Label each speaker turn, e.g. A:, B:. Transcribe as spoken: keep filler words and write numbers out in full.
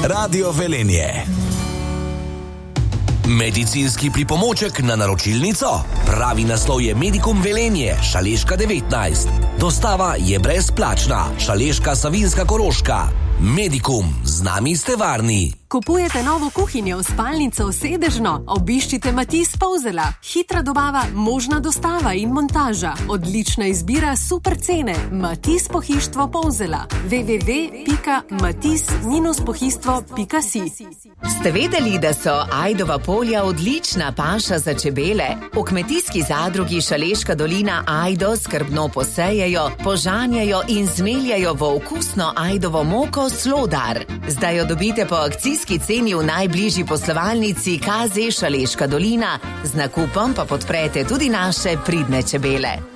A: Radio Velenje. Medicinski pripomoček na naročilnico? Pravi naslov je Medikum Velenje, Šaleška devetnajst. Dostava je brezplačna. Šaleška, Savinjska, Koroška. Medikum, z nami ste varni.
B: Kupujete novo kuhinjo, spalnico, sedežno? Obiščite Matiz Polzela. Hitra dobava, možna dostava in montaža. Odlična izbira, super cene. Matiz Pohištvo Polzela. w w w pika matiz pohištvo pika si.
C: Ste vedeli, da so ajdova polja odlična paša za čebele? V kmetijski zadrugi Šaleška dolina ajdo skrbno posejejo, požanjajo in zmeljajo v okusno ajdovo moko Slodar. Zdaj jo dobite po akcijski ceni v najbližji poslovalnici K Z Šaleška dolina, z nakupom pa podprete tudi naše pridne čebele.